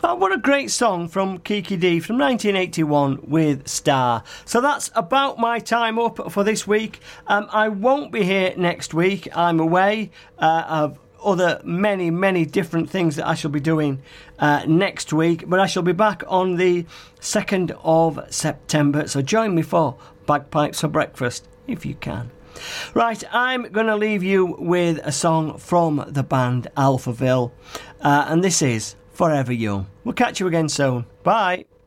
What a great song from Kiki Dee from 1981 with Star. So that's about my time up for this week. I won't be here next week. I'm away of other many different things that I shall be doing next week, but I shall be back on the 2nd of September, so join me for Bagpipes for Breakfast if you can. Right, I'm going to leave you with a song from the band Alphaville, and this is Forever Young. We'll catch you again soon. Bye.